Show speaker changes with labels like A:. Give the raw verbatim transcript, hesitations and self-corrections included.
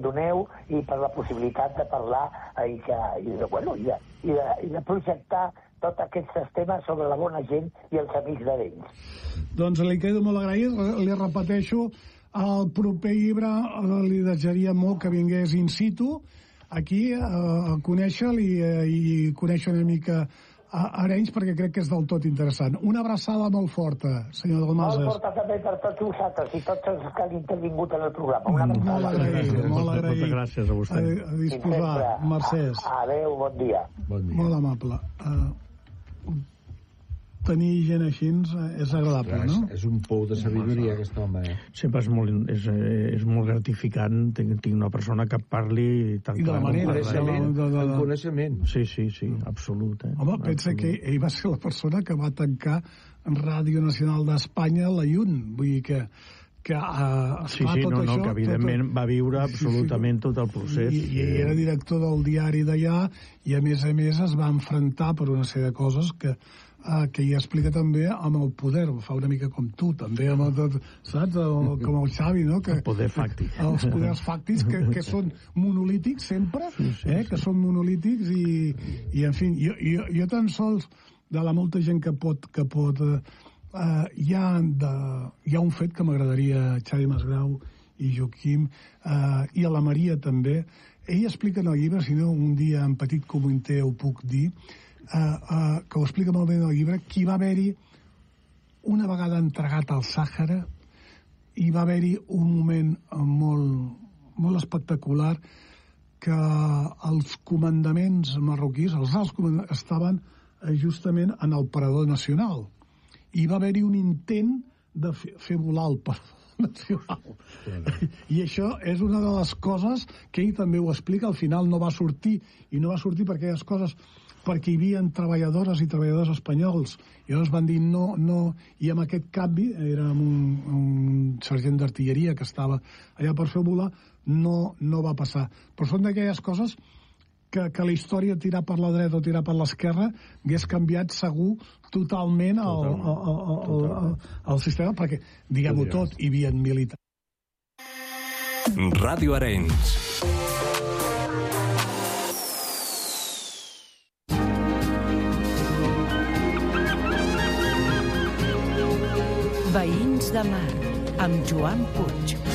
A: em doneu i per la possibilitat de parlar i, que, i, de, bueno, i, de, i, de, i de projectar tots aquests temes sobre la bona gent i els amics d'Arenys.
B: Doncs li quedo molt agraït, li repeteixo, el proper llibre li desitjaria molt que vingués in situ aquí a conèixer-lo i, i conèixer una mica a Arenys, perquè crec que és del tot interessant. Una abraçada molt forta, senyor Dalmases.
A: Molt forta també per tots vosaltres i tots els que han intervingut en el programa. Una
B: molt agraït, molt agraït.
C: Moltes gràcies a vostè.
B: A, a disposar, Mercès.
A: Adéu, bon dia.
C: Bon dia.
B: Molt amable. Uh, tenir gent així és agradable,
D: Clar,
B: no?
D: És, és un pou de sabidoria, aquest home. Eh?
C: Sempre és molt, és, és molt gratificant tinc, tinc una persona que parli tan
B: I de la manera,
D: coneixement,
B: de, de, de,
D: de... coneixement.
C: Sí, sí, sí, absolut. Eh?
B: Home, pensa
C: absolut.
B: que ell va ser la persona que va tancar Ràdio Nacional d'Espanya la Llun, vull dir que que uh,
C: sí, sí,
B: tot
C: no,
B: això,
C: no, que evidentment
B: tot,
C: va viure absolutament sí, sí, tot el procés.
B: I, i era director del diari d'allà i a més a més es va enfrontar per una sèrie de coses que Uh, que hi explica també amb el poder, fa una mica com tu, també amb el tot, saps? El, com el Xavi, no? Que,
C: el poder fàctic.
B: Els poders fàctics que, que són monolítics sempre, sí, sí, eh? Sí. Que són monolítics i, i en fi, jo, jo, jo tan sols de la molta gent que pot, que pot uh, hi, ha de, hi ha un fet que m'agradaria, Xavi Masgrau i Joaquim, uh, i a la Maria també, ell explica en el llibre, si no un dia en petit comitè ho puc dir, Uh, uh, que ho explica molt bé en el llibre, que hi va haver-hi una vegada entregat al Sàhara, hi va haver-hi un moment molt, molt espectacular que els comandaments marroquís, els alts comandaments, estaven justament en el parador nacional. Hi va haver-hi un intent de fer, fer volar el parador nacional. Sí. I això és una de les coses que ell també ho explica, al final no va sortir, i no va sortir per aquelles coses perquè hi havia treballadores i treballadors espanyols i llavors van dir no, no, i amb aquest canvi, era un, un sergent d'artilleria que estava allà per fer volar, no, no va passar. Però són d'aquelles coses que, que la història tirar per la dreta o tirar per l'esquerra hagués canviat segur totalment el, el, el, el, el, el sistema, perquè, diguem-ho tot, hi havia militar.
E: Ràdio Arenys.
F: Veïns de Mar, amb Joan Puig.